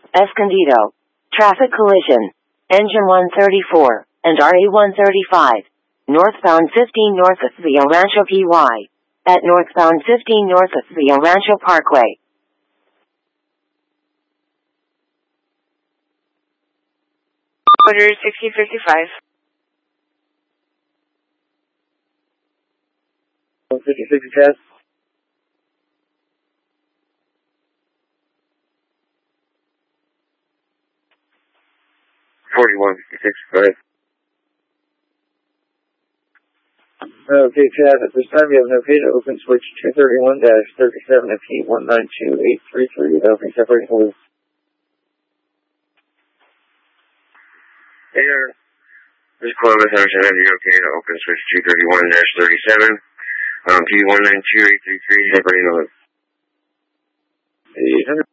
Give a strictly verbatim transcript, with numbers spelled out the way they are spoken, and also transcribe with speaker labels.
Speaker 1: Escondido. Traffic collision. Engine one thirty-four and R A one thirty-five. Northbound fifteen north of Villa Rancho P Y. At northbound fifteen north of Villa Rancho Parkway.
Speaker 2: Order sixty fifty-five.
Speaker 3: fifty fifty test.
Speaker 4: forty-one fifty-six, go ahead.
Speaker 3: Okay, Chad, at this time you have no pay to open switch two thirty-one dash thirty-seven F E one nine two eight three three. That'll be separating loose.
Speaker 4: Hey there. This is Columbus, I understand you're okay to open switch two thirty-one dash thirty-seven. Um, P one nine two eight three three, separating loose.
Speaker 3: eight hundred.